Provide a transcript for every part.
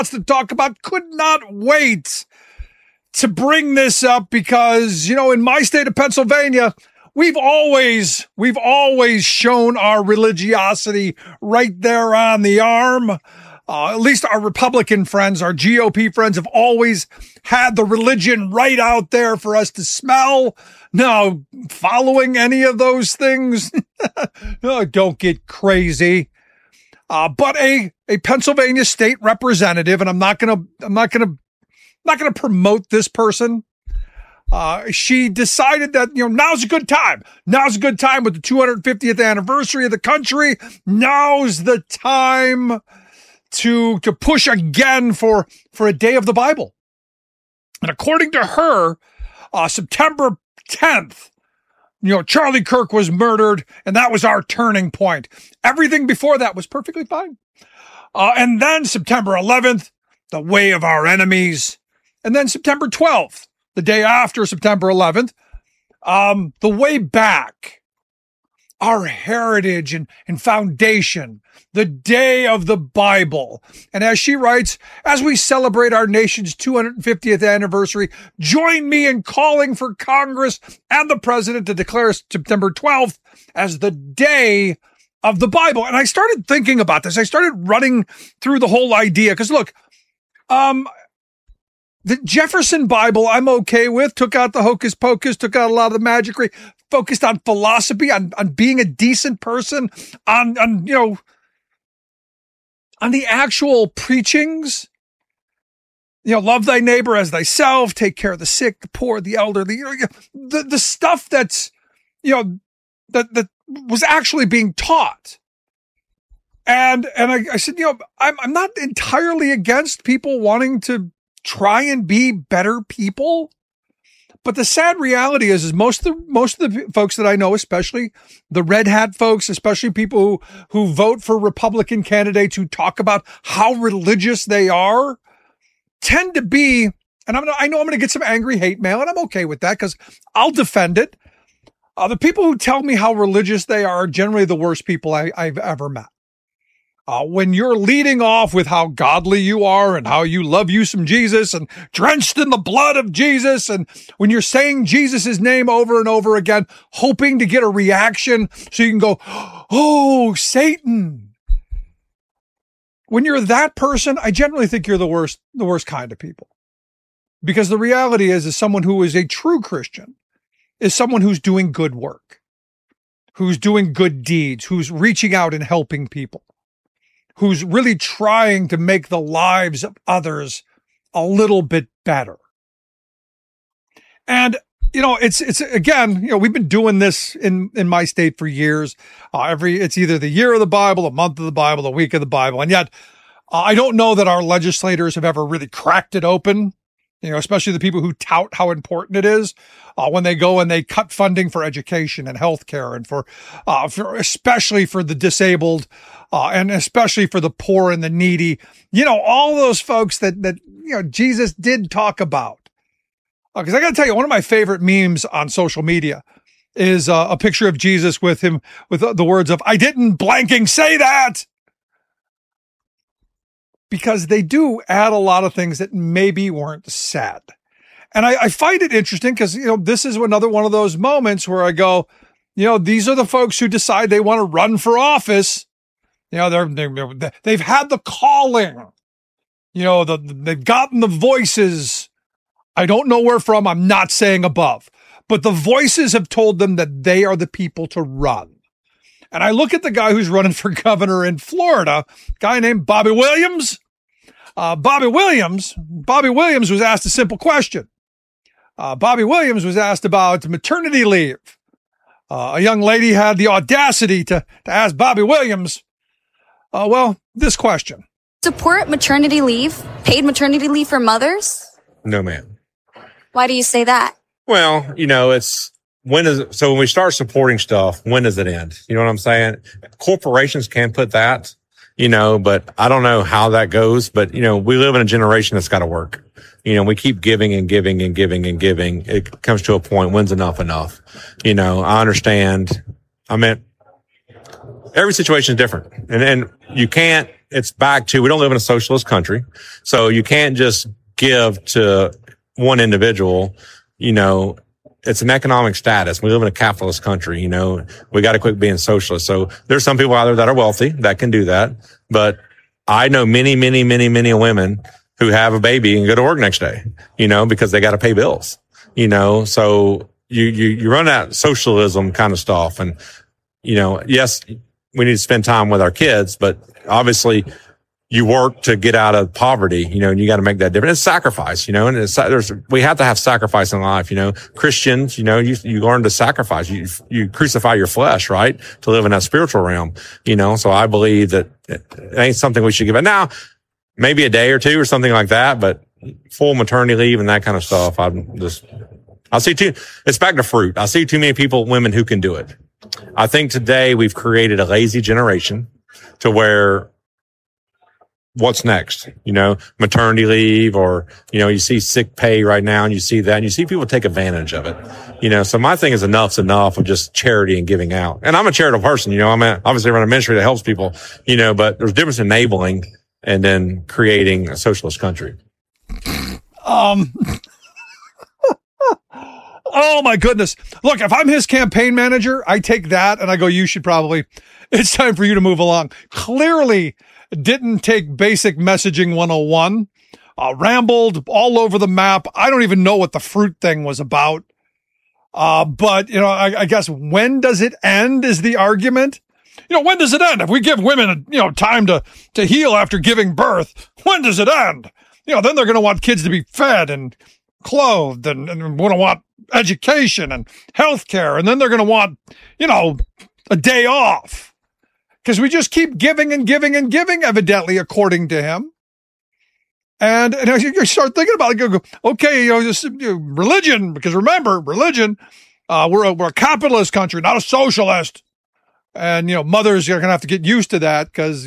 to talk about. Could not wait to bring this up because, in my state of Pennsylvania, we've always shown our religiosity right there on the arm. At least our Republican friends, our GOP friends have always had the religion right out there for us to smell. Now, following any of those things, don't get crazy. But a Pennsylvania state representative, and I'm not gonna promote this person. She decided that, now's a good time. Now's a good time with the 250th anniversary of the country. Now's the time to push again for a day of the Bible. And according to her, September 10th, Charlie Kirk was murdered, and that was our turning point. Everything before that was perfectly fine. And then September 11th, the way of our enemies. And then September 12th, the day after September 11th, the way back, our heritage and foundation, the day of the Bible. And as she writes, as we celebrate our nation's 250th anniversary, join me in calling for Congress and the president to declare September 12th as the day of the Bible. And I started thinking about this. I started running through the whole idea because look, the Jefferson Bible I'm okay with, took out the hocus pocus, took out a lot of the magicry, focused on philosophy, on being a decent person, on the actual preachings. Love thy neighbor as thyself, take care of the sick, the poor, the elderly, the stuff that's, that was actually being taught. And I said, I'm not entirely against people wanting to try and be better people. But the sad reality is most of the folks that I know, especially the red hat folks, especially people who vote for Republican candidates who talk about how religious they are, tend to be, and I know I'm going to get some angry hate mail, and I'm okay with that because I'll defend it. The people who tell me how religious they are generally the worst people I've ever met. When you're leading off with how godly you are and how you love you some Jesus and drenched in the blood of Jesus, and when you're saying Jesus' name over and over again, hoping to get a reaction so you can go, oh, Satan. When you're that person, I generally think you're the worst kind of people. Because the reality is someone who is a true Christian is someone who's doing good work, who's doing good deeds, who's reaching out and helping people, who's really trying to make the lives of others a little bit better. And, it's again, we've been doing this in my state for years. It's either the year of the Bible, a month of the Bible, a week of the Bible. And yet I don't know that our legislators have ever really cracked it open, especially the people who tout how important it is when they go and they cut funding for education and healthcare and for especially for the disabled and especially for the poor and the needy, all those folks that Jesus did talk about. Because I got to tell you, one of my favorite memes on social media is a picture of Jesus with him with the words of, I didn't blanking say that. Because they do add a lot of things that maybe weren't said. And I find it interesting because, this is another one of those moments where I go, these are the folks who decide they want to run for office. They've had the calling, they've gotten the voices. I don't know where from. I'm not saying above, but the voices have told them that they are the people to run. And I look at the guy who's running for governor in Florida, a guy named Bobby Williams. Bobby Williams was asked a simple question. Bobby Williams was asked about maternity leave. A young lady had the audacity to ask Bobby Williams, this question. Support maternity leave, paid maternity leave for mothers? No, ma'am. Why do you say that? Well, it's when we start supporting stuff, when does it end? You know what I'm saying? Corporations can put that, but I don't know how that goes. But, we live in a generation that's got to work. We keep giving and giving and giving and giving. It comes to a point, when's enough? I understand. Every situation is different. And you can't it's back to, we don't live in a socialist country. So you can't just give to one individual, it's an economic status. We live in a capitalist country, we got to quit being socialist. So there's some people out there that are wealthy that can do that. But I know many, many, many, many women who have a baby and go to work next day, because they got to pay bills, so you run that socialism kind of stuff. And, yes, we need to spend time with our kids, but obviously you work to get out of poverty, and you got to make that difference. It's sacrifice, and we have to have sacrifice in life, Christians, you learn to sacrifice. You crucify your flesh, right? To live in that spiritual realm, so I believe that it ain't something we should give it now, maybe a day or two or something like that, but full maternity leave and that kind of stuff. It's back to fruit. I see too many women who can do it. I think today we've created a lazy generation to where what's next, maternity leave, or, you see sick pay right now, and you see that, and you see people take advantage of it, so my thing is enough's enough of just charity and giving out. And I'm a charitable person, I'm obviously run a ministry that helps people, but there's a difference in enabling and then creating a socialist country. Oh my goodness. Look, if I'm his campaign manager, I take that and I go, it's time for you to move along. Clearly didn't take basic messaging 101, rambled all over the map. I don't even know what the fruit thing was about. But I guess when does it end is the argument. When does it end? If we give women, time to heal after giving birth, when does it end? Then they're going to want kids to be fed and clothed and going to want education and healthcare. And then they're going to want, a day off, because we just keep giving and giving and giving, evidently, according to him. And you start thinking about it, you go, okay, religion, because remember, religion, we're a capitalist country, not a socialist. And, mothers are going to have to get used to that because,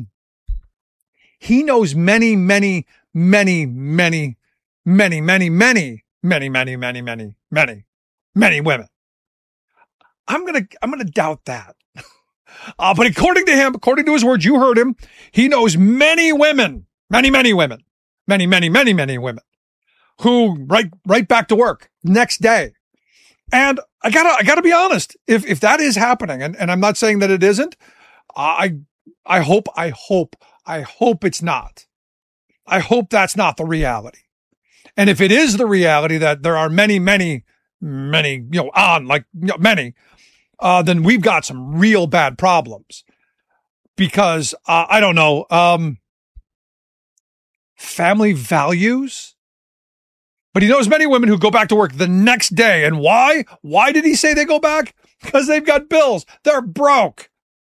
he knows many, many, many, many, many, many, many, many, many, many, many, many, many women. I'm going to doubt that. But according to him, according to his words, you heard him, he knows many women, many, many women, many, many, many, many women who right back to work next day. And I gotta be honest, if that is happening, and I'm not saying that it isn't, I hope it's not. I hope that's not the reality. And if it is the reality that there are many, many, many, many, then we've got some real bad problems because, I don't know, family values. But he knows many women who go back to work the next day. And why? Why did he say they go back? Because they've got bills. They're broke.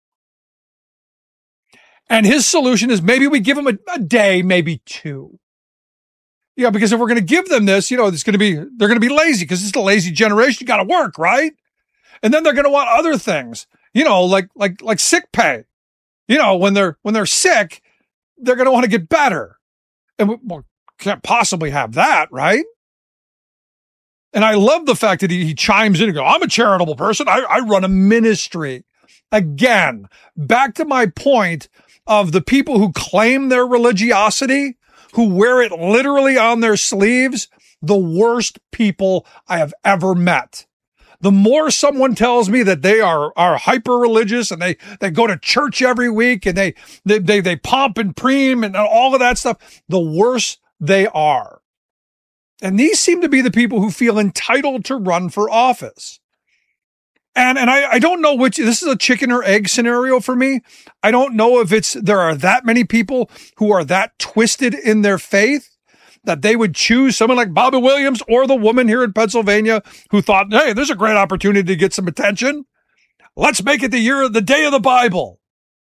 And his solution is maybe we give them a day, maybe two. Yeah, because if we're going to give them this, they're going to be lazy because it's a lazy generation. You got to work, right? And then they're going to want other things, like sick pay. When they're sick, they're going to want to get better. And we can't possibly have that, right? And I love the fact that he chimes in and goes, I'm a charitable person. I run a ministry. Again, back to my point of the people who claim their religiosity, who wear it literally on their sleeves, the worst people I have ever met. The more someone tells me that they are hyper religious and they go to church every week and they pomp and preem and all of that stuff, the worse they are. And these seem to be the people who feel entitled to run for office. And I don't know this is a chicken or egg scenario for me. I don't know if there are that many people who are that twisted in their faith that they would choose someone like Bobby Williams or the woman here in Pennsylvania who thought, hey, there's a great opportunity to get some attention. Let's make it the day of the Bible.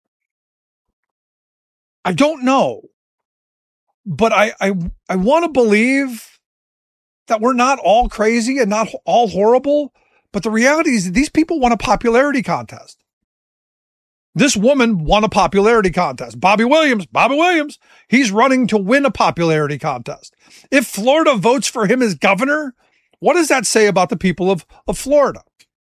I don't know. But I want to believe that we're not all crazy and not all horrible. But the reality is that these people won a popularity contest. This woman won a popularity contest. Bobby Williams, he's running to win a popularity contest. If Florida votes for him as governor, what does that say about the people of Florida?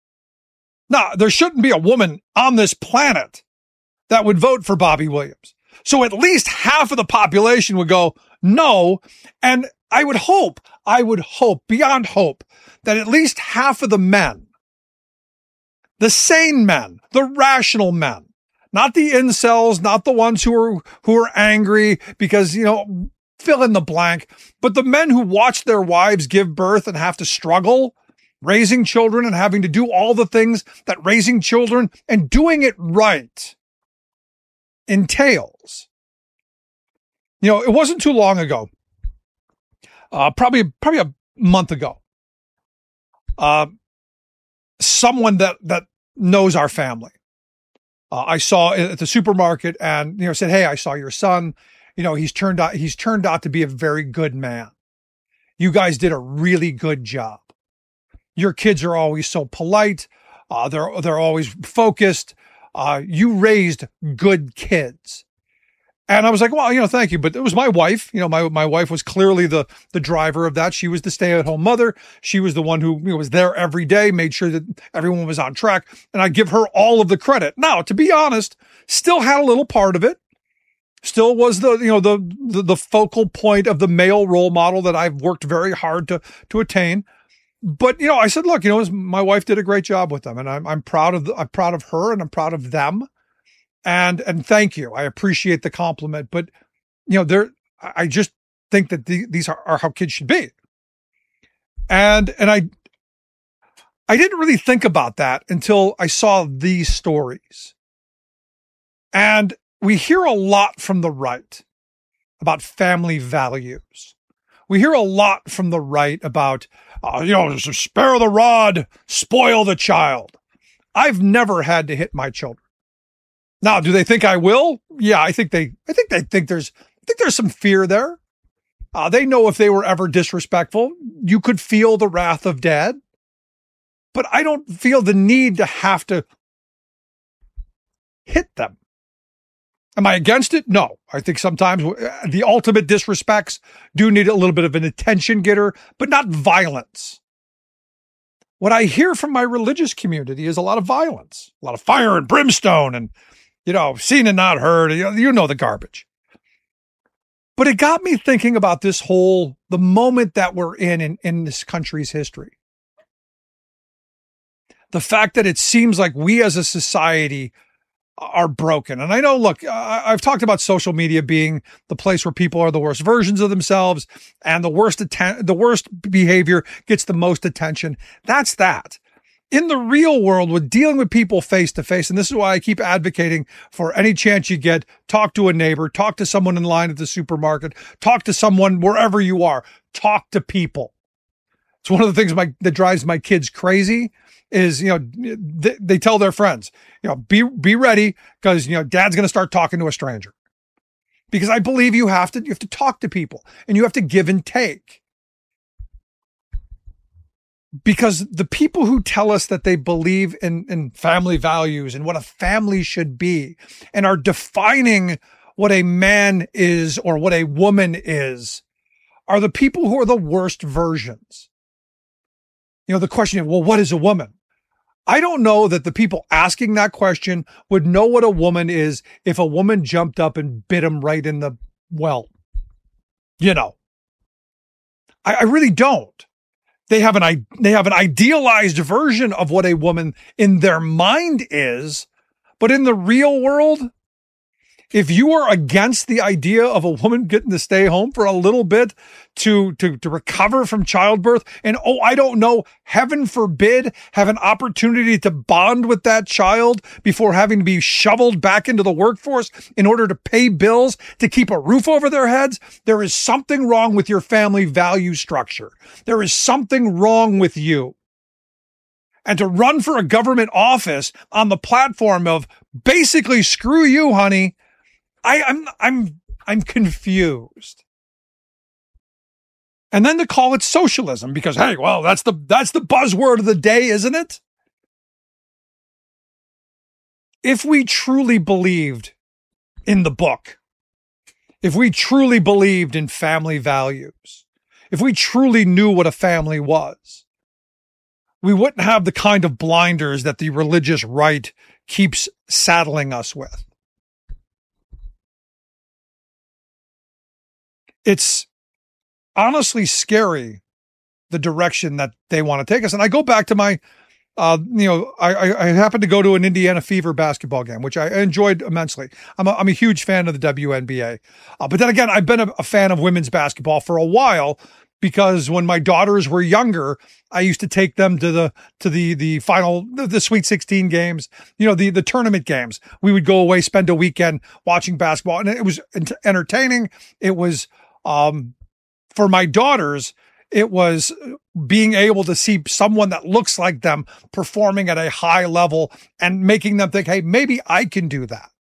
Now, there shouldn't be a woman on this planet that would vote for Bobby Williams. So at least half of the population would go, no. And I would hope, beyond hope, that at least half of the men, the sane men, the rational men, not the incels, not the ones who are angry because, fill in the blank, but the men who watch their wives give birth and have to struggle raising children and having to do all the things that raising children and doing it right entails. It wasn't too long ago, probably a month ago, someone that knows our family, I saw at the supermarket and, said, "Hey, I saw your son. He's turned out to be a very good man. You guys did a really good job. Your kids are always so polite. They're always focused. You raised good kids." And I was like, well, thank you. But it was my wife. My wife was clearly the driver of that. She was the stay-at-home mother. She was the one who was there every day, made sure that everyone was on track. And I give her all of the credit. Now, to be honest, still had a little part of it. Still was the focal point of the male role model that I've worked very hard to attain. But, I said, look, my wife did a great job with them, and I'm proud of her and I'm proud of them. And thank you. I appreciate the compliment, but I just think that these are how kids should be. And I didn't really think about that until I saw these stories. And we hear a lot from the right about family values. We hear a lot from the right about, spare the rod, spoil the child. I've never had to hit my children. Now, do they think I will? Yeah, I think they think there's some fear there. They know if they were ever disrespectful, you could feel the wrath of dad. But I don't feel the need to have to hit them. Am I against it? No. I think sometimes the ultimate disrespects do need a little bit of an attention getter, but not violence. What I hear from my religious community is a lot of violence, a lot of fire and brimstone and, seen and not heard, the garbage. But it got me thinking about the moment that we're in this country's history. The fact that it seems like we as a society are broken. And I know, look, I've talked about social media being the place where people are the worst versions of themselves and the worst behavior gets the most attention. That's that. In the real world, with dealing with people face to face, and this is why I keep advocating for any chance you get, talk to a neighbor, talk to someone in line at the supermarket, talk to someone wherever you are, talk to people. It's one of the things that drives my kids crazy is, they tell their friends, be ready because, dad's going to start talking to a stranger. Because I believe you have to talk to people and you have to give and take. Because the people who tell us that they believe in family values and what a family should be and are defining what a man is or what a woman is are the people who are the worst versions. The question is, well, what is a woman? I don't know that the people asking that question would know what a woman is if a woman jumped up and bit him right in the, I really don't. They have an idealized version of what a woman in their mind is, but in the real world, if you are against the idea of a woman getting to stay home for a little bit to recover from childbirth and, I don't know, heaven forbid, have an opportunity to bond with that child before having to be shoveled back into the workforce in order to pay bills to keep a roof over their heads, there is something wrong with your family value structure. There is something wrong with you. And to run for a government office on the platform of basically screw you, honey, I'm confused. And then to call it socialism because, hey, well, that's the buzzword of the day, isn't it? If we truly believed in the book, if we truly believed in family values, if we truly knew what a family was, we wouldn't have the kind of blinders that the religious right keeps saddling us with. it's honestly scary, the direction that they want to take us. And I go back to my, I happened to go to an Indiana Fever basketball game, which I enjoyed immensely. I'm a huge fan of the WNBA. But then again, I've been a fan of women's basketball for a while, because when my daughters were younger, I used to take them to the final, the Sweet 16 games, the tournament games. We would go away, spend a weekend watching basketball, and it was entertaining. It was, for my daughters, it was being able to see someone that looks like them performing at a high level and making them think, hey, maybe I can do that.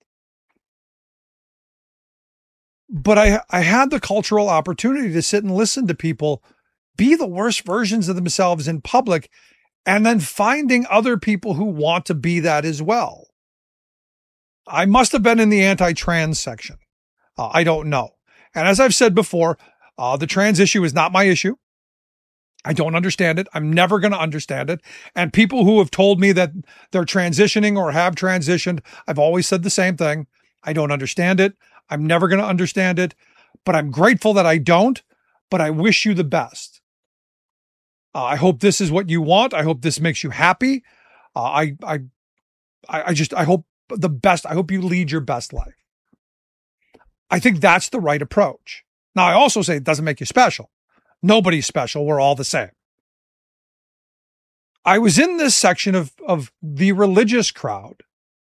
But I had the cultural opportunity to sit and listen to people be the worst versions of themselves in public, and then finding other people who want to be that as well. I must have been in the anti-trans section. I don't know. And as I've said before, the trans issue is not my issue. I don't understand it. I'm never going to understand it. And people who have told me that they're transitioning or have transitioned, I've always said the same thing. I don't understand it. I'm never going to understand it, but I'm grateful that I don't, but I wish you the best. I hope this is what you want. I hope this makes you happy. I hope the best. I hope you lead your best life. I think that's the right approach. Now, I also say it doesn't make you special. Nobody's special. We're all the same. I was in this section of the religious crowd,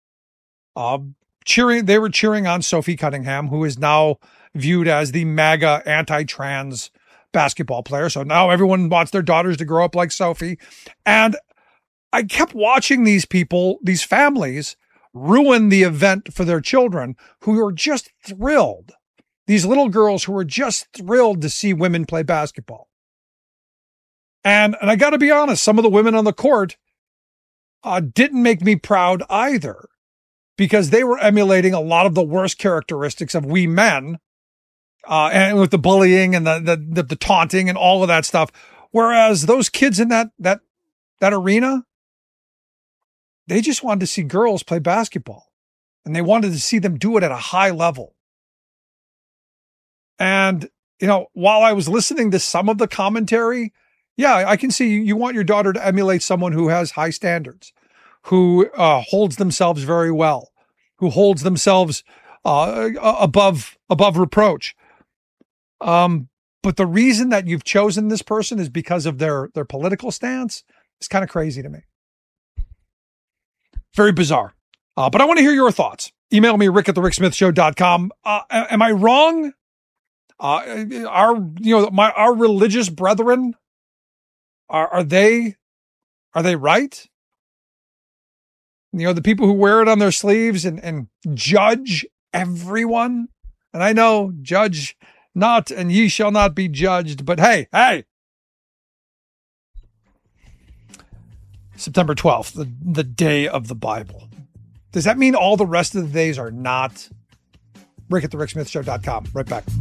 they were cheering on Sophie Cunningham, who is now viewed as the MAGA anti-trans basketball player. So now everyone wants their daughters to grow up like Sophie. And I kept watching these people, these families, ruin the event for their children who were just thrilled. These little girls who were just thrilled to see women play basketball. And I got to be honest, some of the women on the court didn't make me proud either, because they were emulating a lot of the worst characteristics of we men, and with the bullying and the taunting and all of that stuff. Whereas those kids in that arena, they just wanted to see girls play basketball, and they wanted to see them do it at a high level. And, while I was listening to some of the commentary, yeah, I can see you want your daughter to emulate someone who has high standards, who holds themselves very well, who holds themselves above reproach. But the reason that you've chosen this person is because of their political stance. It's kind of crazy to me. Very bizarre. But I want to hear your thoughts. Email me, rick@thericksmithshow.com. Am I wrong? Our religious brethren, are they right? The people who wear it on their sleeves and judge everyone. And I know, judge not, and ye shall not be judged. But hey, September 12th, the day of the Bible. Does that mean all the rest of the days are not? rick@thericksmithshow.com. Right back.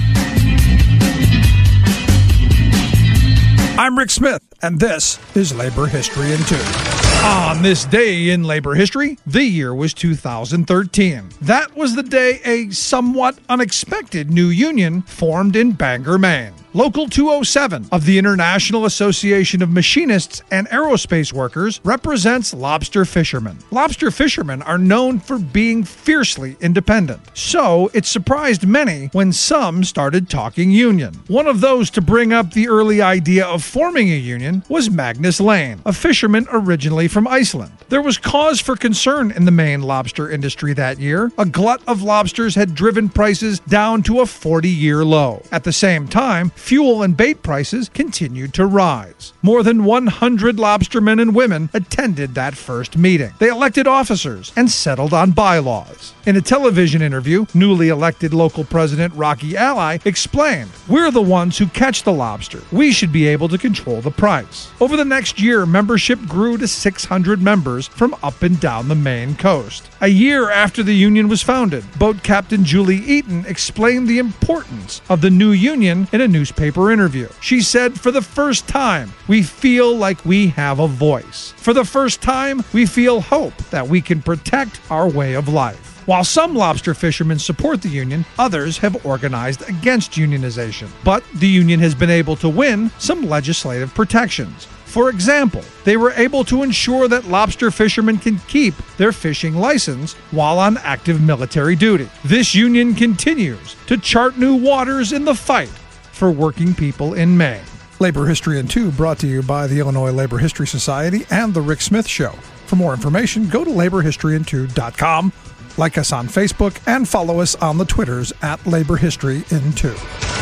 I'm Rick Smith, and this is Labor History in 2. On this day in labor history, the year was 2013. That was the day a somewhat unexpected new union formed in Bangor, Maine. Local 207 of the International Association of Machinists and Aerospace Workers represents lobster fishermen. Lobster fishermen are known for being fiercely independent, so it surprised many when some started talking union. One of those to bring up the early idea of forming a union was Magnus Lane, a fisherman originally from Iceland. There was cause for concern in the Maine lobster industry that year. A glut of lobsters had driven prices down to a 40-year low. At the same time, fuel and bait prices continued to rise. More than 100 lobstermen and women attended that first meeting. They elected officers and settled on bylaws. In a television interview, newly elected local president Rocky Ally explained, "We're the ones who catch the lobster. We should be able to control the price." Over the next year, membership grew to 600 members from up and down the Maine coast. A year after the union was founded, boat captain Julie Eaton explained the importance of the new union in a newspaper interview. She said, "For the first time, we feel like we have a voice. For the first time, we feel hope that we can protect our way of life." While some lobster fishermen support the union, others have organized against unionization. But the union has been able to win some legislative protections. For example, they were able to ensure that lobster fishermen can keep their fishing license while on active military duty. This union continues to chart new waters in the fight for working people in Maine. Labor History in 2 brought to you by the Illinois Labor History Society and The Rick Smith Show. For more information, go to laborhistoryin2.com, like us on Facebook, and follow us on the Twitters at Labor History in 2.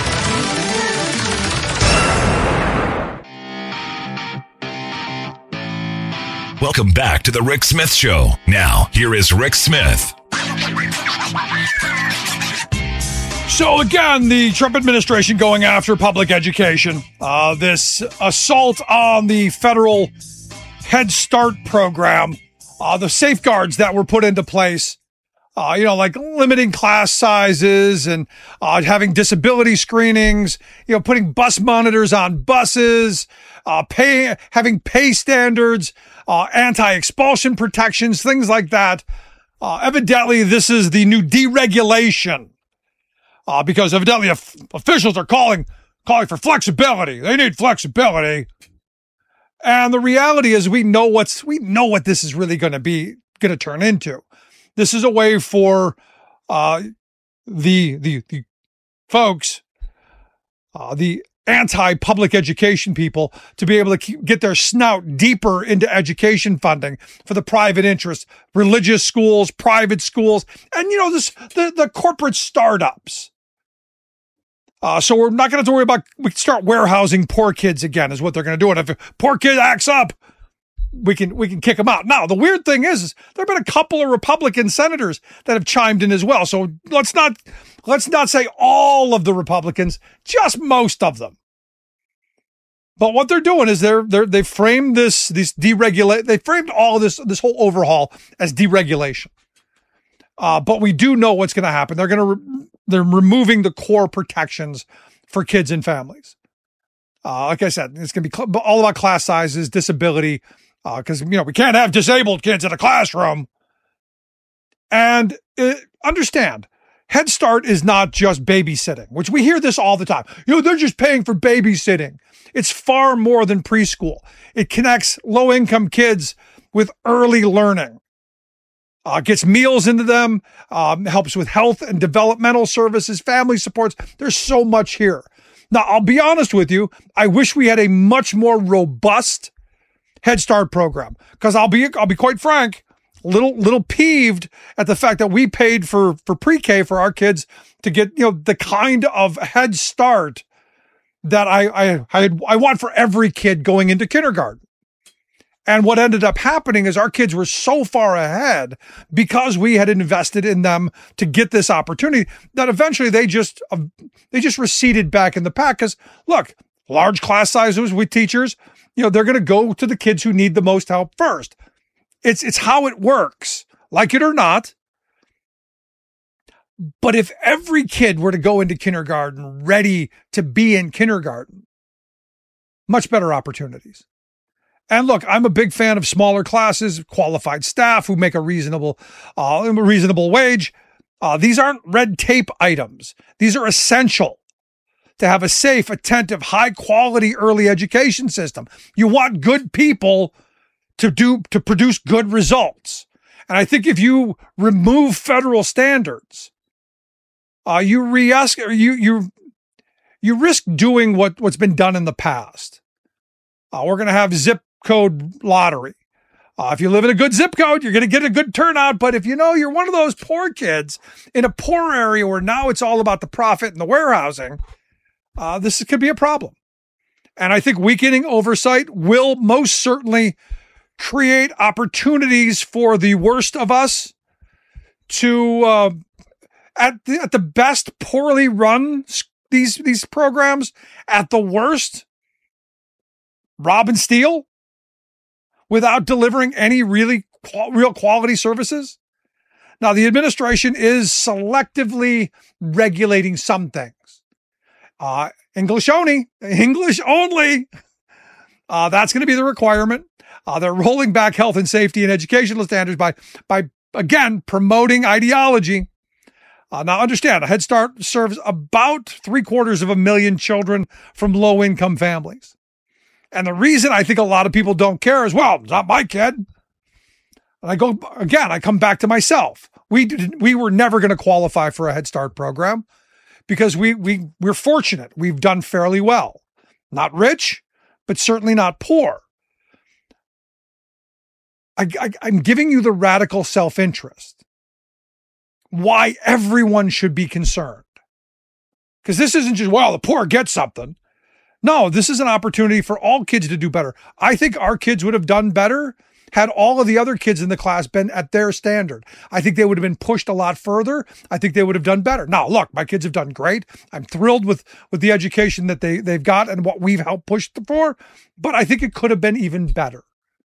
Welcome back to The Rick Smith Show. Now, here is Rick Smith. So again, the Trump administration going after public education. This assault on the federal Head Start program, the safeguards that were put into place, like limiting class sizes and having disability screenings, putting bus monitors on buses, having pay standards, anti-expulsion protections, things like that. Evidently, this is the new deregulation. Because evidently officials are calling for flexibility. They need flexibility. And the reality is we know what this is really going to turn into. This is a way for the folks, the anti-public education people, to be able to get their snout deeper into education funding for the private interests, religious schools, private schools, and the corporate startups. So we're not going to have to worry about, we can start warehousing poor kids again, is what they're going to do. And if a poor kid acts up, we can kick them out. Now, the weird thing is there have been a couple of Republican senators that have chimed in as well. So let's not say all of the Republicans, just most of them. But what they're doing is they framed this deregulate. They framed all of this whole overhaul as deregulation. But we do know what's going to happen. They're removing the core protections for kids and families. Like I said, it's going to be all about class sizes, disability, because we can't have disabled kids in a classroom. And understand, Head Start is not just babysitting, which we hear this all the time. They're just paying for babysitting. It's far more than preschool. It connects low-income kids with early learning. Gets meals into them, helps with health and developmental services, family supports. There's so much here. Now, I'll be honest with you. I wish we had a much more robust Head Start program, because I'll be quite frank, little peeved at the fact that we paid for pre-K for our kids to get, the kind of Head Start that I want for every kid going into kindergarten. And what ended up happening is our kids were so far ahead because we had invested in them to get this opportunity that eventually they just receded back in the pack. Because look, large class sizes with teachers, they're going to go to the kids who need the most help first. It's how it works, like it or not. But if every kid were to go into kindergarten ready to be in kindergarten, much better opportunities. And look, I'm a big fan of smaller classes, qualified staff who make a reasonable wage. These aren't red tape items. These are essential to have a safe, attentive, high quality early education system. You want good people to produce good results. And I think if you remove federal standards, you risk doing what's been done in the past. We're going to have zip code lottery. If you live in a good zip code, you're going to get a good turnout. But if you're one of those poor kids in a poor area where now it's all about the profit and the warehousing, this could be a problem. And I think weakening oversight will most certainly create opportunities for the worst of us to, at the best, poorly run these programs. At the worst, rob and steal without delivering any real quality services. Now, the administration is selectively regulating some things. English only. That's going to be the requirement. They're rolling back health and safety and educational standards by again, promoting ideology. Now understand, a Head Start serves about 750,000 children from low-income families. And the reason I think a lot of people don't care is, well, it's not my kid. And I come back to myself. We were never going to qualify for a Head Start program because we're fortunate. We've done fairly well. Not rich, but certainly not poor. I'm giving you the radical self-interest. Why everyone should be concerned. Because this isn't just, well, the poor get something. No, this is an opportunity for all kids to do better. I think our kids would have done better had all of the other kids in the class been at their standard. I think they would have been pushed a lot further. I think they would have done better. Now, look, my kids have done great. I'm thrilled with the education that they've got and what we've helped push for, but I think it could have been even better.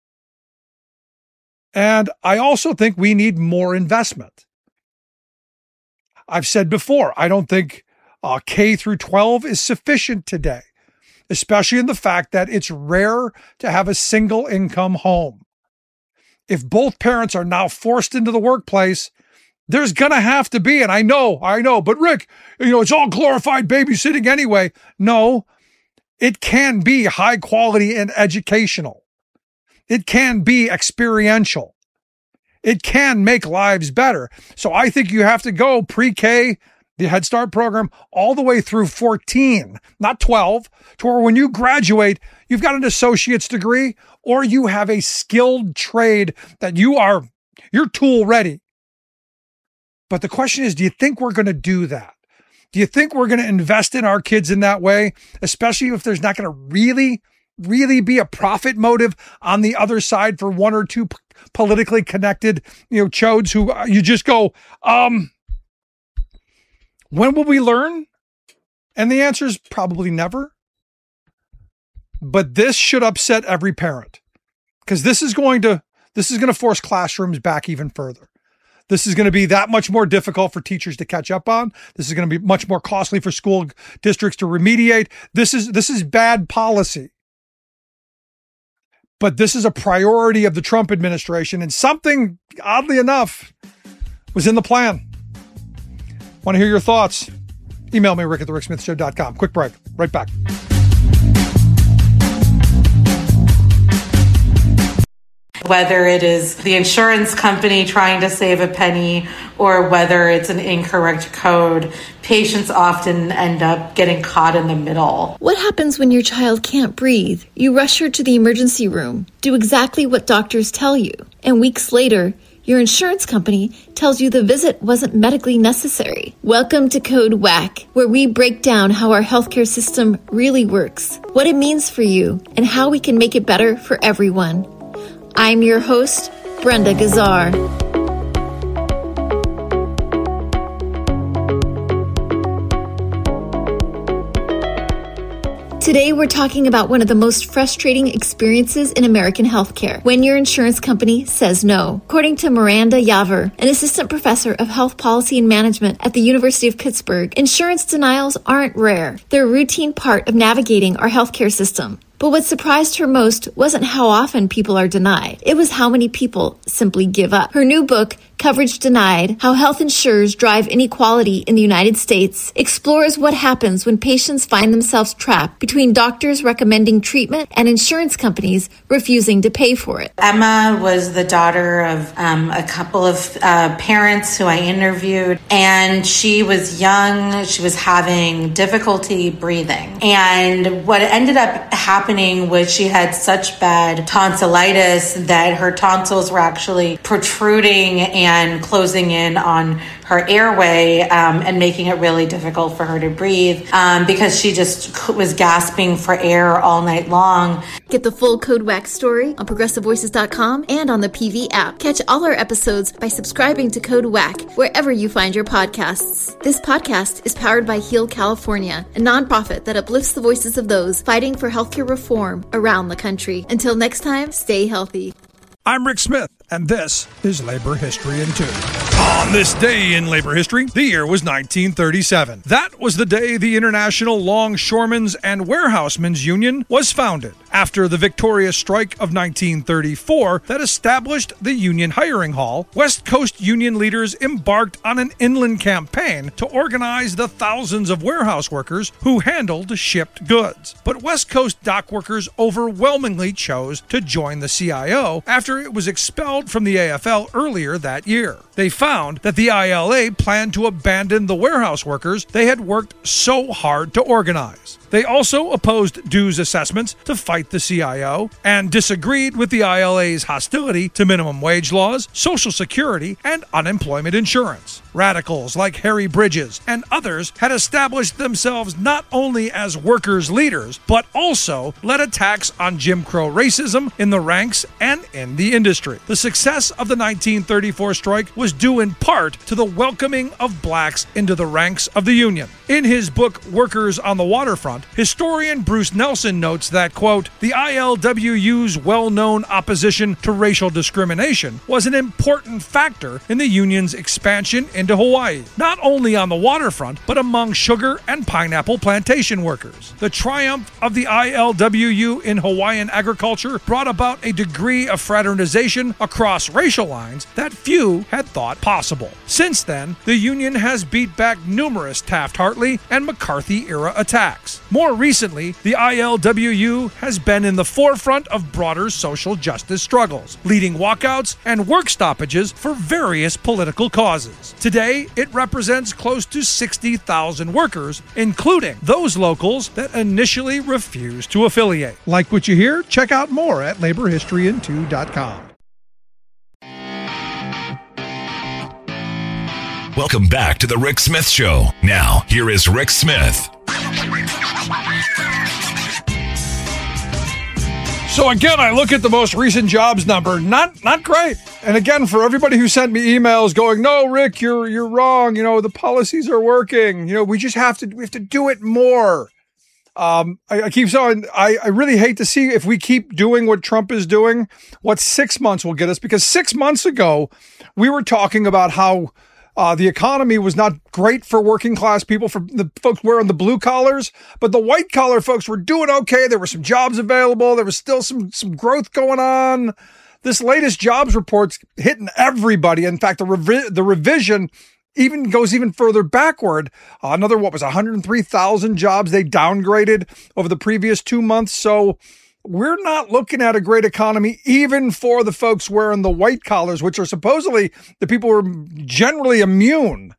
And I also think we need more investment. I've said before, I don't think K through 12 is sufficient today, especially in the fact that it's rare to have a single income home. If both parents are now forced into the workplace, there's going to have to be, and I know, but Rick, it's all glorified babysitting anyway. No, it can be high quality and educational. It can be experiential. It can make lives better. So I think you have to go pre-K, the Head Start program, all the way through 14, not 12, to where when you graduate, you've got an associate's degree or you have a skilled trade that you're tool ready. But the question is, do you think we're going to do that? Do you think we're going to invest in our kids in that way, especially if there's not going to really be a profit motive on the other side for one or two politically connected, chodes who you just go, when will we learn? And the answer is probably never. But this should upset every parent because this is going to force classrooms back even further. This is going to be that much more difficult for teachers to catch up on. This is going to be much more costly for school districts to remediate. This is bad policy. But this is a priority of the Trump administration, and something, oddly enough, was in the plan. Want to hear your thoughts? Email me, rick@thericksmithshow.com. Quick break. Right back. Whether it is the insurance company trying to save a penny or whether it's an incorrect code, patients often end up getting caught in the middle. What happens when your child can't breathe? You rush her to the emergency room, do exactly what doctors tell you, and weeks later, your insurance company tells you the visit wasn't medically necessary. Welcome to Code WACK, where we break down how our healthcare system really works, what it means for you, and how we can make it better for everyone. I'm your host, Brenda Gazzar. Today, we're talking about one of the most frustrating experiences in American healthcare, when your insurance company says no. According to Miranda Yaver, an assistant professor of health policy and management at the University of Pittsburgh, insurance denials aren't rare. They're a routine part of navigating our healthcare system. But what surprised her most wasn't how often people are denied. It was how many people simply give up. Her new book, Coverage Denied: How Health Insurers Drive Inequality in the United States, explores what happens when patients find themselves trapped between doctors recommending treatment and insurance companies refusing to pay for it. Emma was the daughter of a couple of parents who I interviewed, and she was young. She was having difficulty breathing. And what ended up happening was she had such bad tonsillitis that her tonsils were actually protruding and closing in on her airway and making it really difficult for her to breathe because she just was gasping for air all night long. Get the full Code WACK story on ProgressiveVoices.com and on the PV app. Catch all our episodes by subscribing to Code WACK wherever you find your podcasts. This podcast is powered by Heal California, a nonprofit that uplifts the voices of those fighting for healthcare reform around the country. Until next time, stay healthy. I'm Rick Smith, and this is Labor History in 2. On this day in labor history, the year was 1937. That was the day the International Longshoremen's and Warehousemen's Union was founded. After the victorious strike of 1934 that established the Union Hiring Hall, West Coast Union leaders embarked on an inland campaign to organize the thousands of warehouse workers who handled shipped goods. But West Coast dock workers overwhelmingly chose to join the CIO after it was expelled from the AFL earlier that year. They found that the ILA planned to abandon the warehouse workers they had worked so hard to organize. They also opposed dues assessments to fight the CIO and disagreed with the ILA's hostility to minimum wage laws, Social Security, and unemployment insurance. Radicals like Harry Bridges and others had established themselves not only as workers' leaders, but also led attacks on Jim Crow racism in the ranks and in the industry. The success of the 1934 strike was due in part to the welcoming of blacks into the ranks of the Union. In his book, Workers on the Waterfront, historian Bruce Nelson notes that, quote, the ILWU's well-known opposition to racial discrimination was an important factor in the Union's expansion into Hawaii, not only on the waterfront, but among sugar and pineapple plantation workers. The triumph of the ILWU in Hawaiian agriculture brought about a degree of fraternization across racial lines that few had thought possible. Since then, the Union has beat back numerous Taft-Hartley and McCarthy-era attacks. More recently, the ILWU has been in the forefront of broader social justice struggles, leading walkouts and work stoppages for various political causes. Today, it represents close to 60,000 workers, including those locals that initially refused to affiliate. Like what you hear? Check out more at laborhistoryin2.com. Welcome back to the Rick Smith Show. Now, here is Rick Smith. So again, I look at the most recent jobs number, not great. And again, for everybody who sent me emails going, no, Rick, you're wrong. You know, the policies are working. You know, we have to do it more. I keep saying, I really hate to see if we keep doing what Trump is doing, what 6 months will get us, because 6 months ago, we were talking about how the economy was not great for working class people, for the folks wearing the blue collars, but the white collar folks were doing okay. There were some jobs available. There was still some growth going on. This latest jobs report's hitting everybody. In fact, the revision even goes even further backward. Another, 103,000 jobs they downgraded over the previous 2 months. So we're not looking at a great economy, even for the folks wearing the white collars, which are supposedly the people who are generally immune.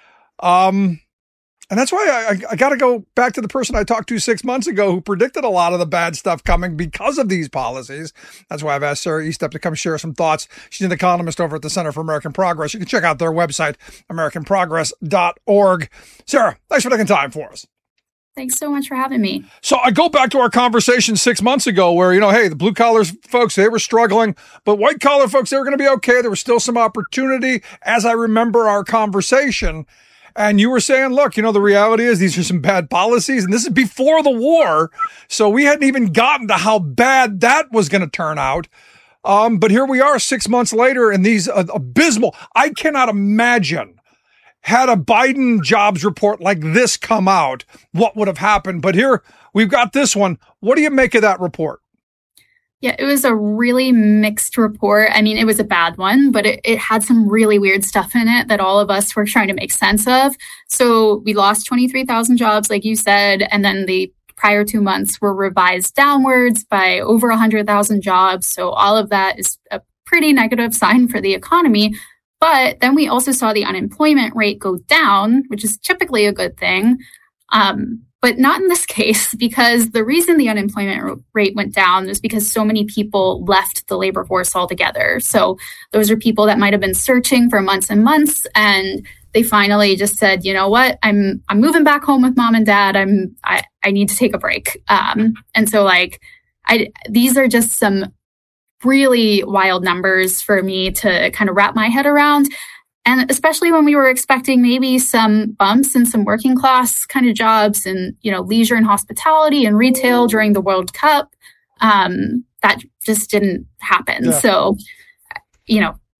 And that's why I got to go back to the person I talked to 6 months ago who predicted a lot of the bad stuff coming because of these policies. That's why I've asked Sarah Estep to come share some thoughts. She's an economist over at the Center for American Progress. You can check out their website, americanprogress.org. Sarah, thanks for taking time for us. Thanks so much for having me. So I go back to our conversation 6 months ago where, hey, the blue collar folks, they were struggling, but white collar folks, they were going to be okay. There was still some opportunity, as I remember our conversation. And you were saying, look, the reality is these are some bad policies, and this is before the war. So we hadn't even gotten to how bad that was going to turn out. But here we are 6 months later, and these abysmal, I cannot imagine, had a Biden jobs report like this come out, what would have happened? But here we've got this one. What do you make of that report? Yeah, it was a really mixed report. I mean, it was a bad one, but it had some really weird stuff in it that all of us were trying to make sense of. So we lost 23,000 jobs, like you said, and then the prior 2 months were revised downwards by over 100,000 jobs. So all of that is a pretty negative sign for the economy. But then we also saw the unemployment rate go down, which is typically a good thing. But not in this case, because the reason the unemployment rate went down is because so many people left the labor force altogether. So those are people that might have been searching for months and months, and they finally just said, you know what, I'm moving back home with mom and dad. I need to take a break. And so these are just some really wild numbers for me to kind of wrap my head around. And especially when we were expecting maybe some bumps in some working class kind of jobs and, leisure and hospitality and retail during the World Cup, that just didn't happen. Yeah. So,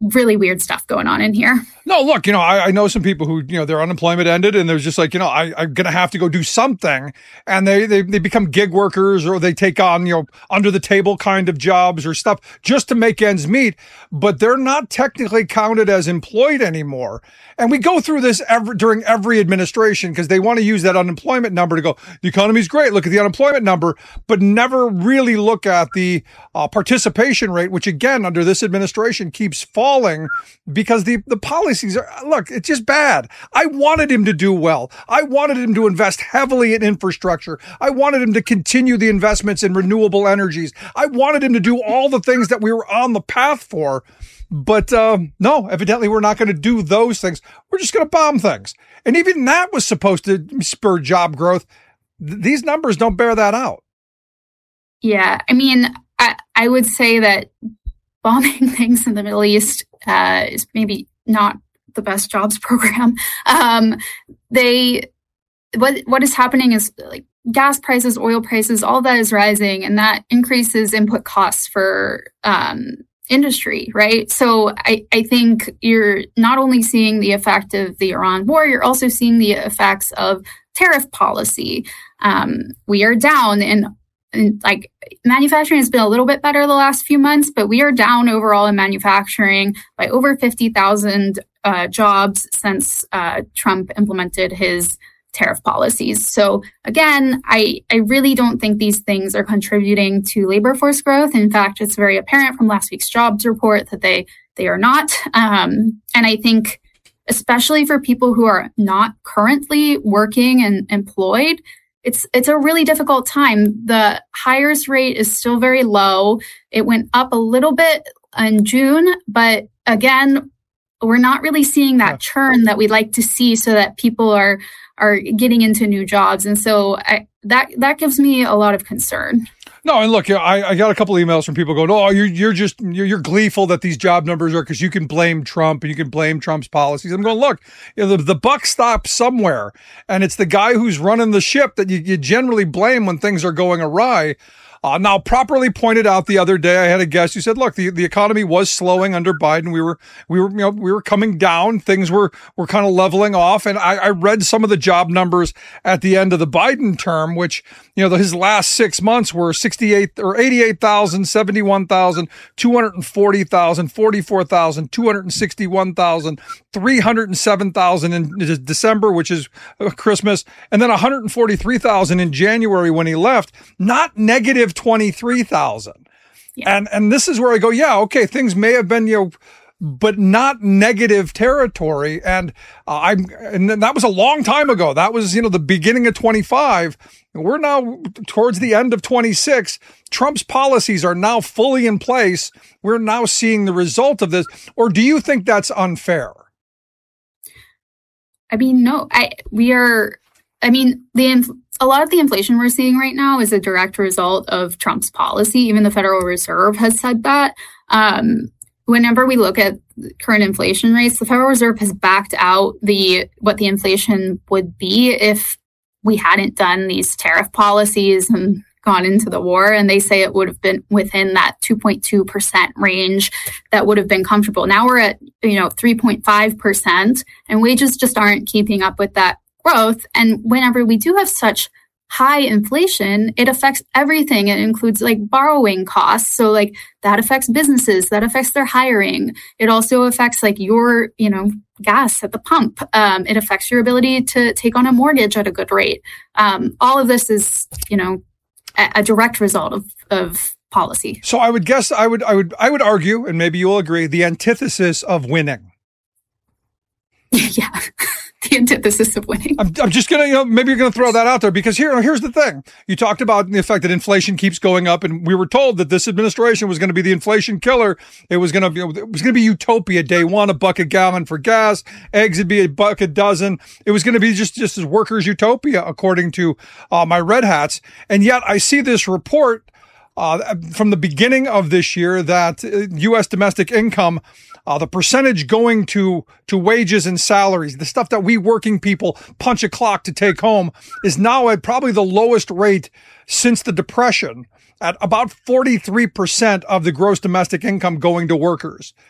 really weird stuff going on in here. No, look, I know some people who, their unemployment ended and there's just like, I'm going to have to go do something. And they become gig workers, or they take on, under the table kind of jobs or stuff just to make ends meet, but they're not technically counted as employed anymore. And we go through this during every administration because they want to use that unemployment number to go, the economy's great, look at the unemployment number, but never really look at the participation rate, which again, under this administration keeps falling because the policies are, look, it's just bad. I wanted him to do well. I wanted him to invest heavily in infrastructure. I wanted him to continue the investments in renewable energies. I wanted him to do all the things that we were on the path for. But no, evidently we're not going to do those things. We're just going to bomb things. And even that was supposed to spur job growth. These numbers don't bear that out. Yeah, I mean, I would say that bombing things in the Middle East is maybe not the best jobs program. What is happening is like gas prices, oil prices, all that is rising, and that increases input costs for industry, right? So I think you're not only seeing the effect of the Iran war, you're also seeing the effects of tariff policy. We are down in like manufacturing has been a little bit better the last few months, but we are down overall in manufacturing by over 50,000 jobs since Trump implemented his tariff policies. So again, I really don't think these things are contributing to labor force growth. In fact, it's very apparent from last week's jobs report that they are not. And I think especially for people who are not currently working and employed, it's a really difficult time. The hires rate is still very low. It went up a little bit in June, but again, we're not really seeing that churn that we'd like to see so that people are getting into new jobs. And so that gives me a lot of concern. No, and look, I got a couple emails from people going, "Oh, you're gleeful that these job numbers are because you can blame Trump and you can blame Trump's policies." I'm going, look, the buck stops somewhere, and it's the guy who's running the ship that you generally blame when things are going awry. Now, properly pointed out the other day, I had a guest who said, "Look, the economy was slowing under Biden. We were coming down. Things were kind of leveling off." And I read some of the job numbers at the end of the Biden term, which his last 6 months were 88,000, 71,000, 240,000, 44,000, 261,000, 307,000 in December, which is Christmas, and then 143,000 in January when he left. Not negative 23,000. Yeah. And this is where I go, yeah, okay, things may have been, but not negative territory. And that was a long time ago. That was, the beginning of 25. We're now towards the end of 26. Trump's policies are now fully in place. We're now seeing the result of this. Or do you think that's unfair? I mean, no, a lot of the inflation we're seeing right now is a direct result of Trump's policy. Even the Federal Reserve has said that. Whenever we look at current inflation rates, the Federal Reserve has backed out what the inflation would be if we hadn't done these tariff policies and gone into the war. And they say it would have been within that 2.2% range that would have been comfortable. Now we're at 3.5%, and wages just aren't keeping up with that growth. And whenever we do have such high inflation, it affects everything. It includes like borrowing costs. So like that affects businesses, that affects their hiring. It also affects like your, gas at the pump. It affects your ability to take on a mortgage at a good rate. All of this is, a direct result of policy. So I would guess, I would argue, and maybe you'll agree, the antithesis of winning. Yeah. The antithesis of winning. I'm just going to, maybe you're going to throw that out there because here's the thing. You talked about the fact that inflation keeps going up, and we were told that this administration was going to be the inflation killer. It was going to be utopia. Day one, $1 a gallon for gas. Eggs would be $1 a dozen. It was going to be just as workers' utopia, according to my Red Hats. And yet I see this report from the beginning of this year that U.S. domestic income, the percentage going to wages and salaries, the stuff that we working people punch a clock to take home, is now at probably the lowest rate since the Depression, at about 43% of the gross domestic income going to workers.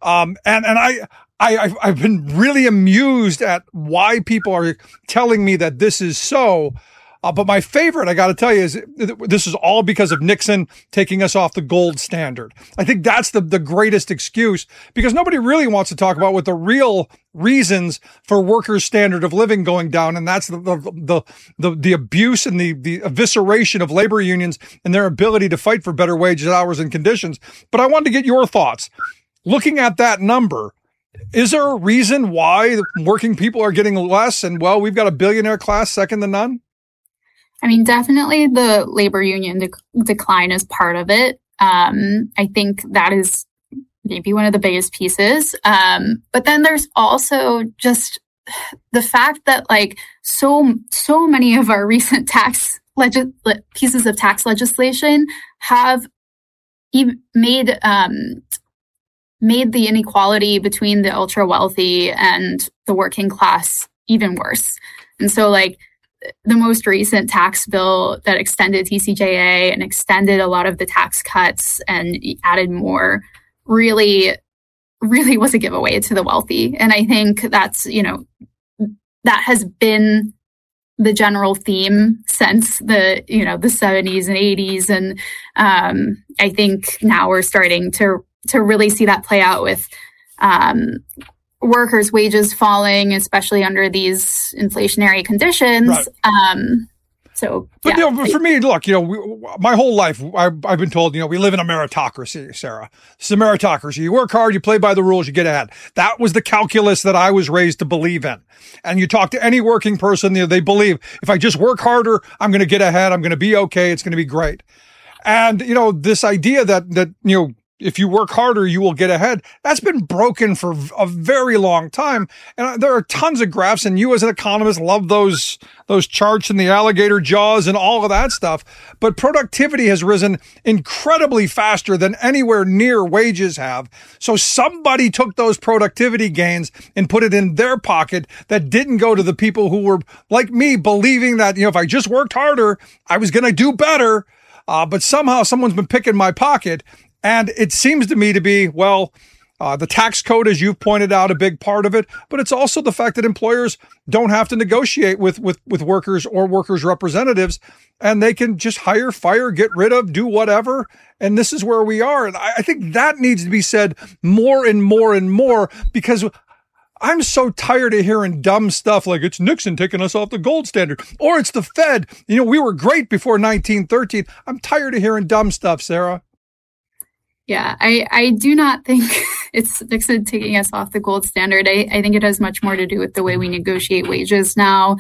I've been really amused at why people are telling me that this is so. But my favorite, I got to tell you, is this is all because of Nixon taking us off the gold standard. I think that's the greatest excuse, because nobody really wants to talk about what the real reasons for workers' standard of living going down, and that's the abuse and the evisceration of labor unions and their ability to fight for better wages, hours, and conditions. But I wanted to get your thoughts. Looking at that number, is there a reason why working people are getting less? And, well, we've got a billionaire class second to none? I mean, definitely the labor union decline is part of it. I think that is maybe one of the biggest pieces. But then there's also just the fact that like so many of our recent pieces of tax legislation have made the inequality between the ultra wealthy and the working class even worse. And so like, the most recent tax bill that extended TCJA and extended a lot of the tax cuts and added more really was a giveaway to the wealthy. And I think that's, that has been the general theme since the 70s and 80s. And I think now we're starting to really see that play out with workers' wages falling, especially under these inflationary conditions. But for me, look, my whole life, I've been told, we live in a meritocracy, Sarah. It's a meritocracy. You work hard, you play by the rules, you get ahead. That was the calculus that I was raised to believe in. And you talk to any working person, they believe if I just work harder, I'm going to get ahead. I'm going to be okay. It's going to be great. And, this idea that if you work harder, you will get ahead. That's been broken for a very long time. And there are tons of graphs, and you as an economist love those charts and the alligator jaws and all of that stuff. But productivity has risen incredibly faster than anywhere near wages have. So somebody took those productivity gains and put it in their pocket that didn't go to the people who were like me, believing that, if I just worked harder, I was going to do better. But somehow someone's been picking my pocket. And it seems to me to be, the tax code, as you've pointed out, a big part of it. But it's also the fact that employers don't have to negotiate with workers or workers' representatives, and they can just hire, fire, get rid of, do whatever. And this is where we are. And I think that needs to be said more and more and more, because I'm so tired of hearing dumb stuff like it's Nixon taking us off the gold standard, or it's the Fed. We were great before 1913. I'm tired of hearing dumb stuff, Sarah. Yeah, I do not think it's Nixon taking us off the gold standard. I think it has much more to do with the way we negotiate wages now,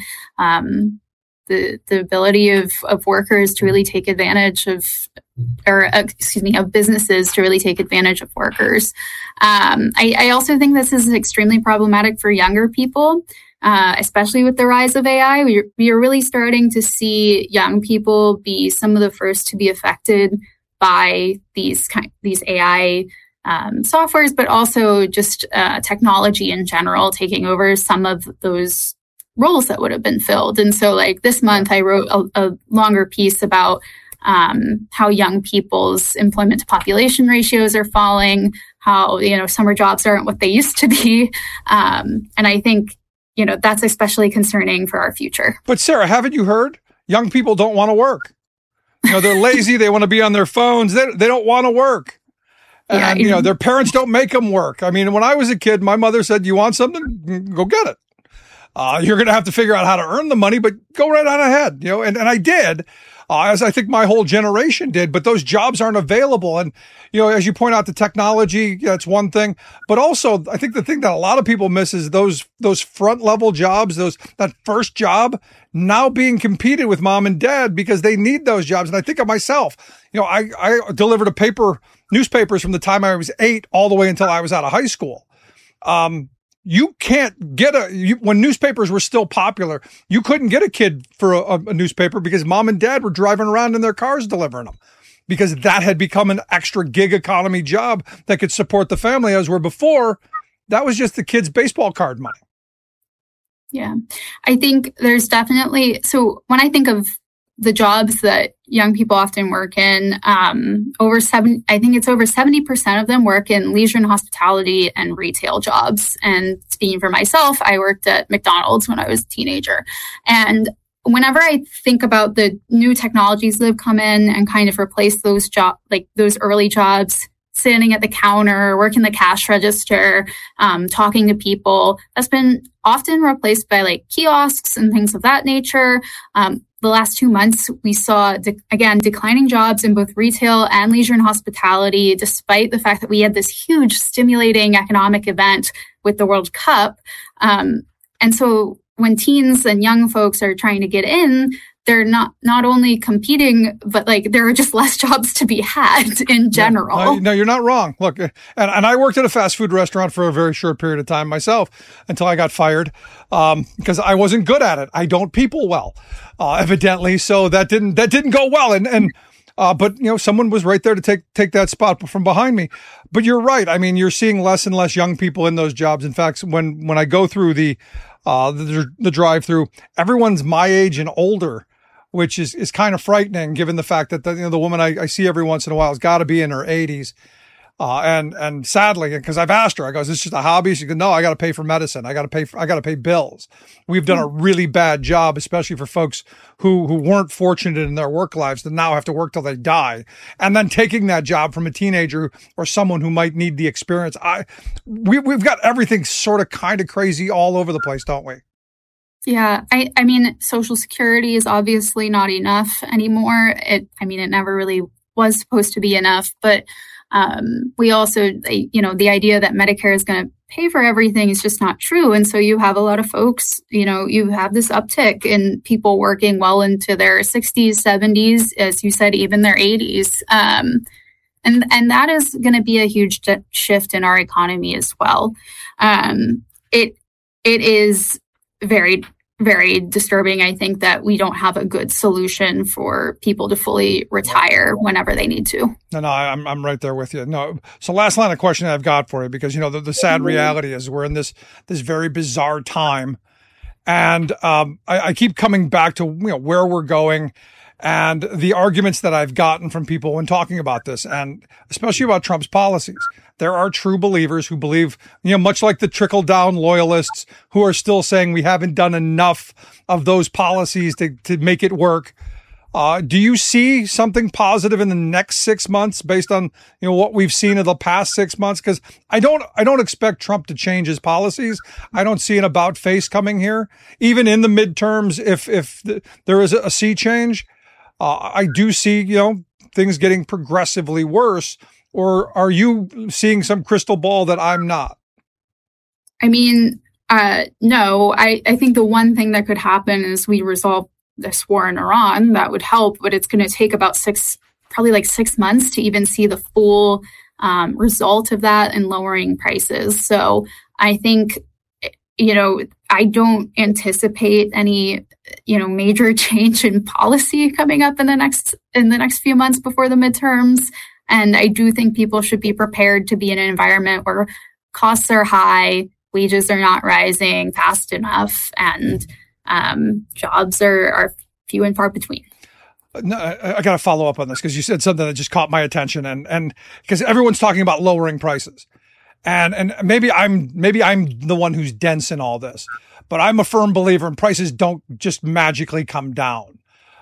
the ability of workers to really take advantage of businesses to really take advantage of workers. I also think this is extremely problematic for younger people, especially with the rise of AI. We are really starting to see young people be some of the first to be affected by these AI softwares, but also just technology in general taking over some of those roles that would have been filled. And so like this month, I wrote a longer piece about how young people's employment to population ratios are falling, how, summer jobs aren't what they used to be. And I think, that's especially concerning for our future. But Sarah, haven't you heard? Young people don't want to work. They're lazy. They want to be on their phones. They don't want to work. And, their parents don't make them work. I mean, when I was a kid, my mother said, you want something? Go get it. You're going to have to figure out how to earn the money, but go right on ahead. And I did, as I think my whole generation did, but those jobs aren't available. And, as you point out, the technology, that's one thing, but also I think the thing that a lot of people miss is those front level jobs, that first job now being competed with mom and dad because they need those jobs. And I think of myself, I delivered newspapers from the time I was 8 all the way until I was out of high school. You can't get when newspapers were still popular, you couldn't get a kid for a newspaper because mom and dad were driving around in their cars delivering them, because that had become an extra gig economy job that could support the family, as where before that was just the kid's baseball card money. Yeah, I think there's definitely, so when I think of the jobs that young people often work in, over 70% of them work in leisure and hospitality and retail jobs. And speaking for myself, I worked at McDonald's when I was a teenager. And whenever I think about the new technologies that have come in and kind of replaced those jobs, like those early jobs, standing at the counter, working the cash register, talking to people, that's been often replaced by like kiosks and things of that nature. The last 2 months, we saw, declining jobs in both retail and leisure and hospitality, despite the fact that we had this huge stimulating economic event with the World Cup. And so when teens and young folks are trying to get in, they're not only competing, but like there are just less jobs to be had in general. Yeah. No, you're not wrong. Look, and I worked at a fast food restaurant for a very short period of time myself until I got fired because I wasn't good at it. I don't people well, evidently. So that didn't go well. But you know, someone was right there to take that spot from behind me. But you're right. I mean, you're seeing less and less young people in those jobs. In fact, when I go through the drive-through, everyone's my age and older, which is kind of frightening given the fact that the woman I see every once in a while has got to be in her 80s. And sadly, because I've asked her, I go, is this just a hobby? She goes, no, I got to pay for medicine. I got to pay bills. We've done a really bad job, especially for folks who weren't fortunate in their work lives that now have to work till they die. And then taking that job from a teenager or someone who might need the experience. We've got everything sort of kind of crazy all over the place, don't we? Yeah, I mean, Social Security is obviously not enough anymore. It never really was supposed to be enough. But we also, the idea that Medicare is going to pay for everything is just not true. And so you have a lot of folks, you have this uptick in people working well into their 60s, 70s, as you said, even their 80s. And that is going to be a huge shift in our economy as well. It is very, very disturbing, I think, that we don't have a good solution for people to fully retire whenever they need to. No, I'm right there with you. No, so last line of question I've got for you, because the sad reality is we're in this very bizarre time, and I keep coming back to where we're going, and the arguments that I've gotten from people when talking about this, and especially about Trump's policies. There are true believers who believe, much like the trickle-down loyalists who are still saying we haven't done enough of those policies to make it work. Do you see something positive in the next 6 months based on what we've seen in the past 6 months? Because I don't expect Trump to change his policies. I don't see an about face coming here, even in the midterms. If there is a sea change, I do see things getting progressively worse. Or are you seeing some crystal ball that I'm not? I mean, no. I think the one thing that could happen is we resolve this war in Iran. That would help, but it's going to take about 6 months to even see the full result of that in lowering prices. So I think, I don't anticipate any, major change in policy coming up in the next few months before the midterms. And I do think people should be prepared to be in an environment where costs are high, wages are not rising fast enough, and jobs are few and far between. No, I got to follow up on this because you said something that just caught my attention, and because everyone's talking about lowering prices, and maybe I'm the one who's dense in all this, but I'm a firm believer in prices don't just magically come down.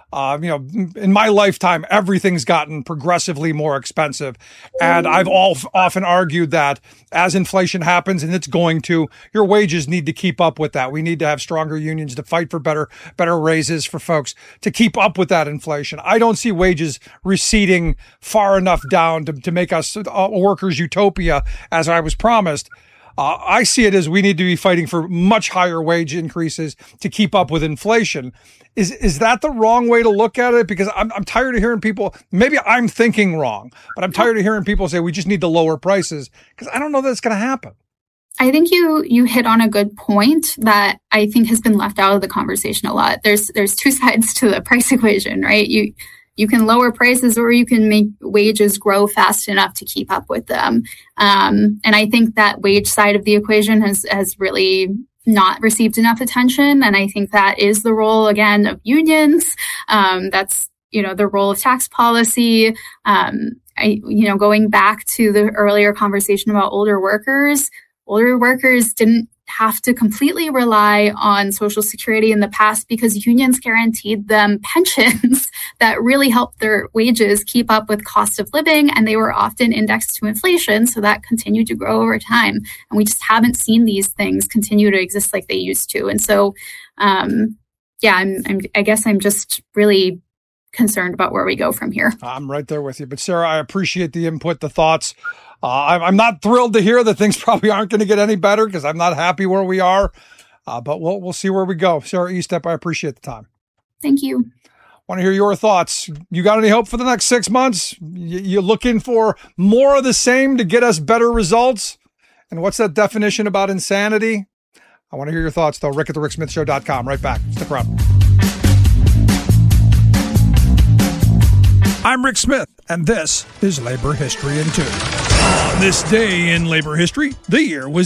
In my lifetime, everything's gotten progressively more expensive. And I've often argued that as inflation happens, and it's going to, your wages need to keep up with that. We need to have stronger unions to fight for better raises for folks to keep up with that inflation. I don't see wages receding far enough down to make us a workers' utopia as I was promised. I see it as we need to be fighting for much higher wage increases to keep up with inflation. Is that the wrong way to look at it? Because I'm tired of hearing people, maybe I'm thinking wrong, but I'm tired of hearing people say we just need to lower prices because I don't know that it's going to happen. I think you hit on a good point that I think has been left out of the conversation a lot. There's two sides to the price equation, right? You can lower prices or you can make wages grow fast enough to keep up with them. And I think that wage side of the equation has really not received enough attention. And I think that is the role, again, unions. That's, the role of tax policy. Going back to the earlier conversation about older workers didn't have to completely rely on Social Security in the past because unions guaranteed them pensions that really helped their wages keep up with cost of living, and they were often indexed to inflation, so that continued to grow over time. And we just haven't seen these things continue to exist like they used to. And so, I guess I'm just really concerned about where we go from here. I'm right there with you. But Sarah, I appreciate the input, the thoughts. I'm not thrilled to hear that things probably aren't going to get any better because I'm not happy where we are. But we'll see where we go. Sarah Estep, I appreciate the time. Thank you. Want to hear your thoughts. You got any hope for the next 6 months? You looking for more of the same to get us better results? And what's that definition about insanity? I want to hear your thoughts, though. Rick at thericksmithshow.com. Right back. Stick around. I'm Rick Smith, and this is Labor History in 2. On this day in labor history, the year was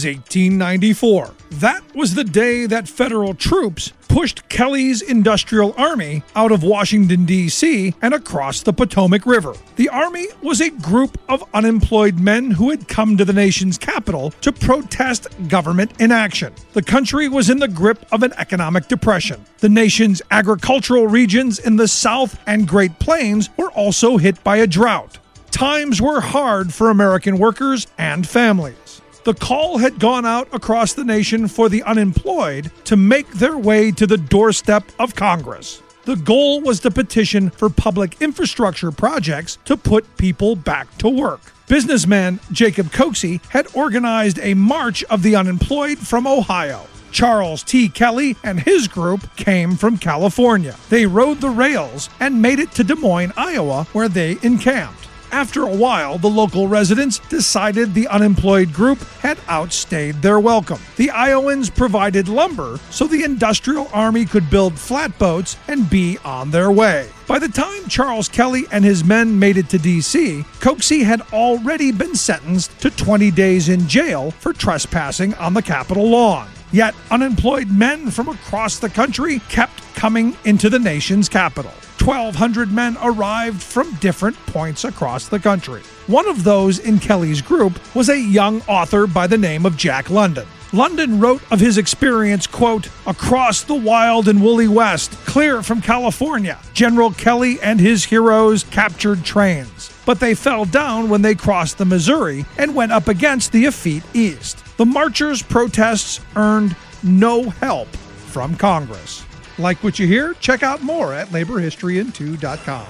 1894. That was the day that federal troops pushed Kelly's Industrial Army out of Washington, D.C. and across the Potomac River. The Army was a group of unemployed men who had come to the nation's capital to protest government inaction. The country was in the grip of an economic depression. The nation's agricultural regions in the South and Great Plains were also hit by a drought. Times were hard for American workers and families. The call had gone out across the nation for the unemployed to make their way to the doorstep of Congress. The goal was to petition for public infrastructure projects to put people back to work. Businessman Jacob Coxey had organized a March of the Unemployed from Ohio. Charles T. Kelly and his group came from California. They rode the rails and made it to Des Moines, Iowa, where they encamped. After a while, the local residents decided the unemployed group had outstayed their welcome. The Iowans provided lumber so the Industrial Army could build flatboats and be on their way. By the time Charles Kelly and his men made it to D.C., Coxey had already been sentenced to 20 days in jail for trespassing on the Capitol lawn. Yet, unemployed men from across the country kept coming into the nation's capital. 1,200 men arrived from different points across the country. One of those in Kelly's group was a young author by the name of Jack London. London wrote of his experience, quote, "Across the wild and woolly West, clear from California, General Kelly and his heroes captured trains. But they fell down when they crossed the Missouri and went up against the effete East. The marchers' protests earned no help from Congress." Like what you hear? Check out more at laborhistoryin2.com.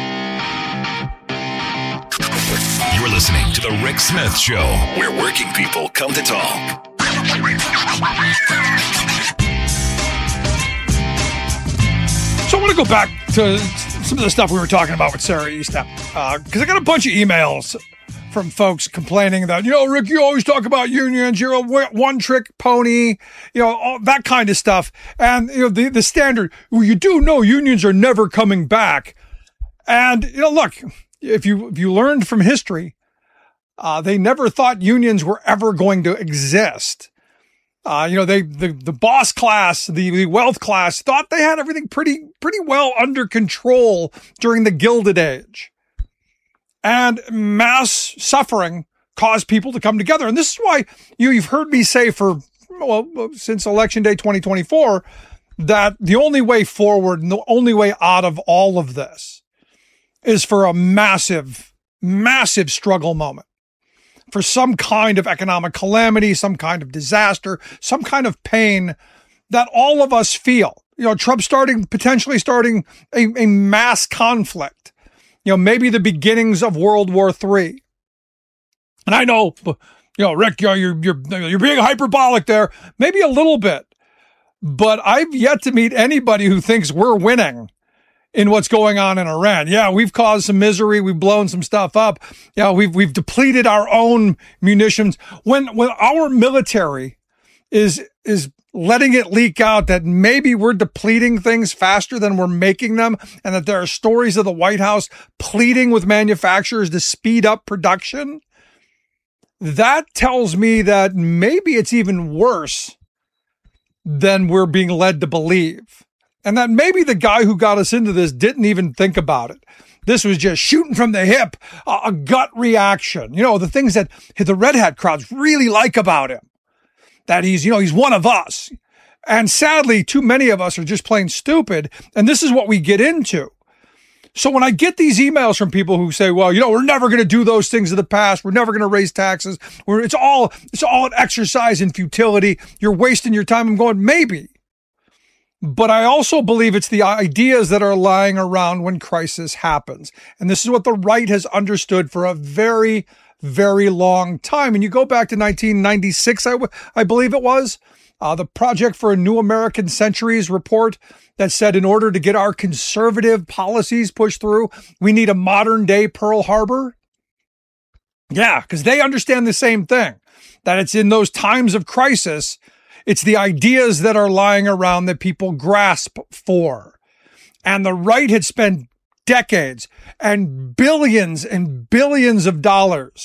You're listening to The Rick Smith Show, where working people come to talk. So I want to go back to some of the stuff we were talking about with Sarah Estep, because I got a bunch of emails from folks complaining that, Rick, you always talk about unions, you're a one-trick pony, all that kind of stuff. And, the standard, well, you do know unions are never coming back. And, look, if you learned from history, they never thought unions were ever going to exist. The boss class, the wealth class thought they had everything pretty well under control during the Gilded Age. And mass suffering caused people to come together. And this is why you've heard me say since Election Day 2024, that the only way forward and the only way out of all of this is for a massive, massive struggle moment, for some kind of economic calamity, some kind of disaster, some kind of pain that all of us feel. Trump potentially starting a mass conflict. Maybe the beginnings of World War III. And I know, Rick, you're being hyperbolic there, maybe a little bit, but I've yet to meet anybody who thinks we're winning in what's going on in Iran. Yeah, we've caused some misery, we've blown some stuff up. Yeah, we've depleted our own munitions. When our military is letting it leak out that maybe we're depleting things faster than we're making them, and that there are stories of the White House pleading with manufacturers to speed up production, that tells me that maybe it's even worse than we're being led to believe. And that maybe the guy who got us into this didn't even think about it. This was just shooting from the hip, a gut reaction. You know, the things that the Red Hat crowds really like about him. That he's one of us. And sadly, too many of us are just plain stupid. And this is what we get into. So when I get these emails from people who say, well, we're never going to do those things of the past. We're never going to raise taxes. It's all an exercise in futility. You're wasting your time. I'm going, maybe. But I also believe it's the ideas that are lying around when crisis happens. And this is what the right has understood for a very, very long time. And you go back to 1996, I believe it was, the Project for a New American Centuries report that said in order to get our conservative policies pushed through, we need a modern day Pearl Harbor. Yeah, because they understand the same thing, that it's in those times of crisis, it's the ideas that are lying around that people grasp for. And the right had spent decades and billions of dollars